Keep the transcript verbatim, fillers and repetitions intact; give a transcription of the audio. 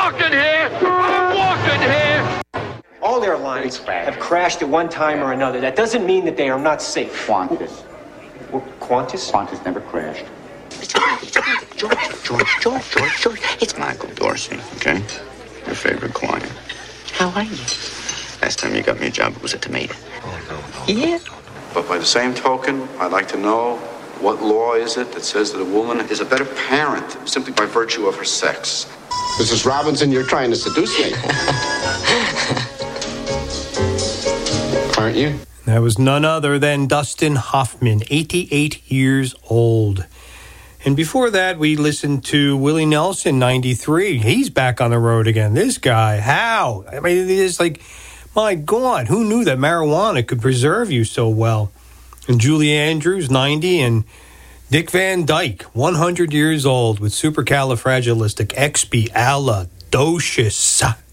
walking here. I'm walking here. All airlines have crashed at one time or another. That doesn't mean that they are not safe. Qantas. Well, Qantas? Qantas never crashed. George, George, George, George, George. It's Michael Dorsey, okay? Your favorite client. How are you? Last time you got me a job, it was a tomato. Oh, no, no. Yeah? But by the same token, I'd like to know what law is it that says that a woman is a better parent simply by virtue of her sex? Missus Robinson, you're trying to seduce me. Aren't you? That was none other than Dustin Hoffman, eighty-eight years old. And before that, we listened to Willie Nelson, ninety-three. He's back on the road again. This guy, how? I mean, it's like, my God, who knew that marijuana could preserve you so well? And Julie Andrews, ninety, and Dick Van Dyke, one hundred years old, with supercalifragilisticexpialidocious.